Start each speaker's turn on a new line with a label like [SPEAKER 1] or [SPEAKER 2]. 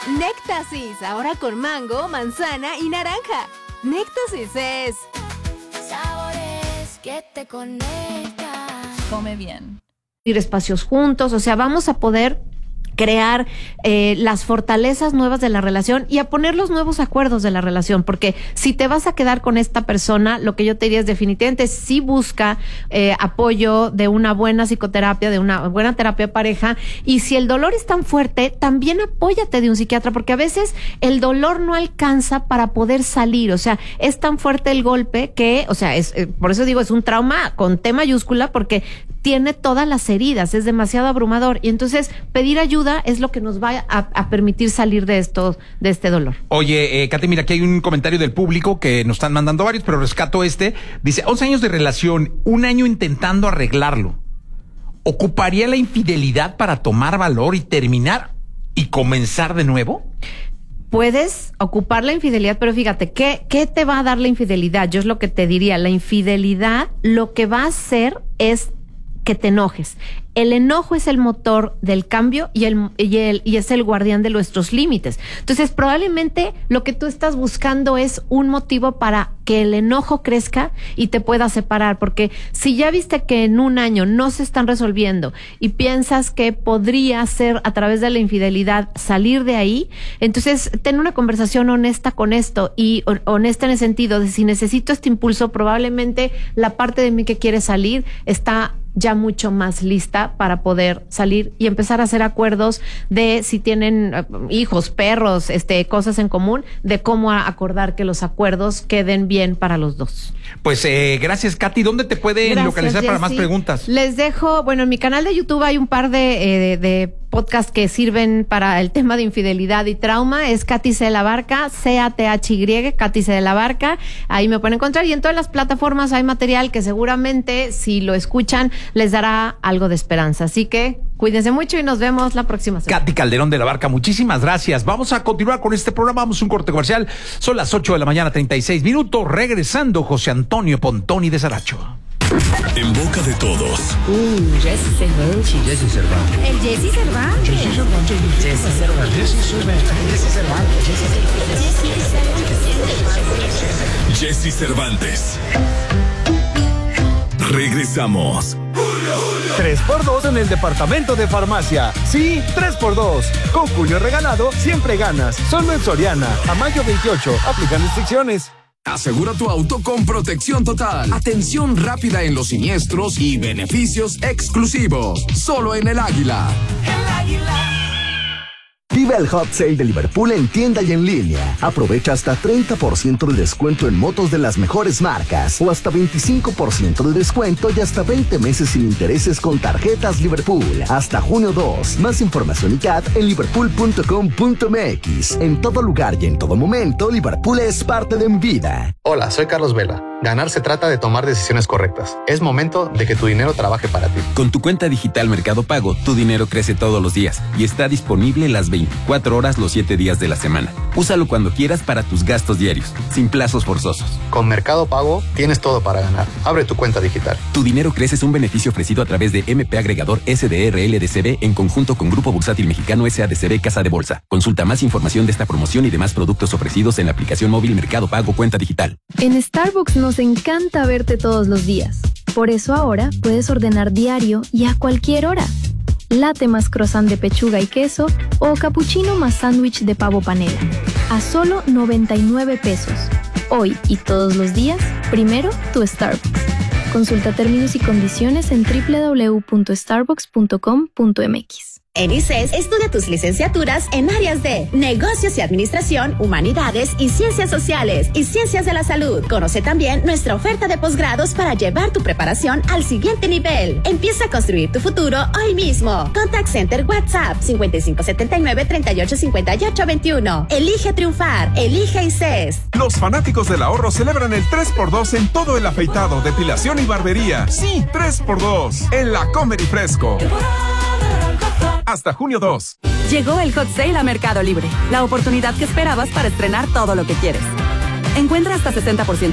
[SPEAKER 1] Néctasis, ahora con mango, manzana y naranja. Néctasis es
[SPEAKER 2] sabores que te conectan.
[SPEAKER 3] Come bien.
[SPEAKER 4] Ir espacios juntos, o sea, vamos a poder crear las fortalezas nuevas de la relación y a poner los nuevos acuerdos de la relación, porque si te vas a quedar con esta persona, lo que yo te diría es definitivamente sí busca apoyo de una buena psicoterapia, de una buena terapia de pareja, y si el dolor es tan fuerte, también apóyate de un psiquiatra, porque a veces el dolor no alcanza para poder salir, o sea, es tan fuerte el golpe que, o sea, por eso digo, es un trauma con T mayúscula, porque tiene todas las heridas, es demasiado abrumador, y entonces pedir ayuda es lo que nos va a permitir salir de este dolor.
[SPEAKER 5] Oye, Katy, mira, aquí hay un comentario del público que nos están mandando varios, pero rescato este. Dice, 11 años de relación, 1 año intentando arreglarlo. ¿Ocuparía la infidelidad para tomar valor y terminar y comenzar de nuevo?
[SPEAKER 4] Puedes ocupar la infidelidad, pero fíjate, ¿qué te va a dar la infidelidad? Yo es lo que te diría, la infidelidad lo que va a hacer es que te enojes. El enojo es el motor del cambio y es el guardián de nuestros límites. Entonces, probablemente lo que tú estás buscando es un motivo para que el enojo crezca y te pueda separar, porque si ya viste que en 1 año no se están resolviendo y piensas que podría ser a través de la infidelidad salir de ahí, entonces ten una conversación honesta con esto y honesta en el sentido de si necesito este impulso, probablemente la parte de mí que quiere salir está ya mucho más lista para poder salir y empezar a hacer acuerdos de si tienen hijos, perros, cosas en común, de cómo acordar que los acuerdos queden bien para los dos.
[SPEAKER 5] Pues gracias, Katy. ¿Dónde te pueden localizar para más preguntas? Les
[SPEAKER 4] dejo, bueno, en mi canal de YouTube hay un par de podcasts que sirven para el tema de infidelidad y trauma. Es Katy C. de la Barca, C-A-T-H-Y, Katy C. de la Barca. Ahí me pueden encontrar y en todas las plataformas hay material que seguramente si lo escuchan les dará algo de esperanza. Así que cuídense mucho y nos vemos la próxima semana.
[SPEAKER 5] Katy Calderón de la Barca, muchísimas gracias. Vamos a continuar con este programa. Vamos a un corte comercial. Son las 8 de la mañana, 36 minutos. Regresando, José Antonio Pontoni de Saracho.
[SPEAKER 6] En boca de todos.
[SPEAKER 7] Jesse Cervantes.
[SPEAKER 2] El Jesse Cervantes.
[SPEAKER 7] Jesse Cervantes.
[SPEAKER 6] Jesse Cervantes. Regresamos.
[SPEAKER 8] 3x2 en el departamento de farmacia. Sí, 3x2. Con junio regalado, siempre ganas. Solo en Soriana. A mayo 28. Aplican restricciones.
[SPEAKER 6] Asegura tu auto con Protección Total. Atención rápida en los siniestros y beneficios exclusivos. Solo en El Águila.
[SPEAKER 2] El Águila.
[SPEAKER 9] Vive el Hot Sale de Liverpool en tienda y en línea. Aprovecha hasta 30% de descuento en motos de las mejores marcas o hasta 25% de descuento y hasta 20 meses sin intereses con tarjetas Liverpool. Hasta junio 2. Más información y CAT en liverpool.com.mx. En todo lugar y en todo momento, Liverpool es parte de mi vida.
[SPEAKER 10] Hola, soy Carlos Vela. Ganar se trata de tomar decisiones correctas. Es momento de que tu dinero trabaje para ti.
[SPEAKER 11] Con tu cuenta digital Mercado Pago, tu dinero crece todos los días y está disponible las 24 horas los 7 días de la semana. Úsalo cuando quieras para tus gastos diarios, sin plazos forzosos.
[SPEAKER 10] Con Mercado Pago tienes todo para ganar. Abre tu cuenta digital.
[SPEAKER 11] Tu dinero crece es un beneficio ofrecido a través de MP Agregador SDRL DCB en conjunto con Grupo Bursátil Mexicano SADCB Casa de Bolsa. Consulta más información de esta promoción y demás productos ofrecidos en la aplicación móvil Mercado Pago Cuenta Digital.
[SPEAKER 12] En Starbucks nos encanta verte todos los días. Por eso ahora puedes ordenar diario y a cualquier hora. Latte más croissant de pechuga y queso o cappuccino más sándwich de pavo panela. A solo 99 pesos. Hoy y todos los días, primero tu Starbucks. Consulta términos y condiciones en www.starbucks.com.mx.
[SPEAKER 13] En ICES, estudia tus licenciaturas en áreas de negocios y administración, humanidades y ciencias sociales y ciencias de la salud. Conoce también nuestra oferta de posgrados para llevar tu preparación al siguiente nivel. Empieza a construir tu futuro hoy mismo. Contact Center WhatsApp 5579-385821. Elige triunfar. Elige ICES.
[SPEAKER 14] Los fanáticos del ahorro celebran el 3x2 en todo el afeitado, depilación y barbería. Sí, 3x2 en la Comer y Fresco. Hasta junio 2.
[SPEAKER 15] Llegó el Hot Sale a Mercado Libre. La oportunidad que esperabas para estrenar todo lo que quieres. Encuentra hasta 60%